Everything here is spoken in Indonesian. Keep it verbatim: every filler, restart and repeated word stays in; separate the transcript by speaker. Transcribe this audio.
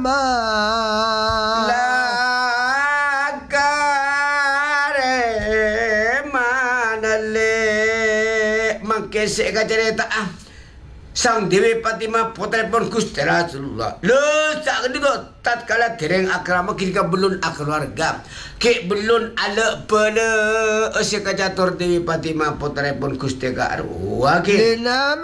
Speaker 1: Rama
Speaker 2: Lakare manale mangkese ka cerita ah Sang Dewi Fatimah putrapun Gusti Rasulullah. Lo sak dulu tatkala dereng akrama kira belum keluarga. Ke belum ala bala asy kacatur Dewi Fatimah putrapun Gusti Arwah.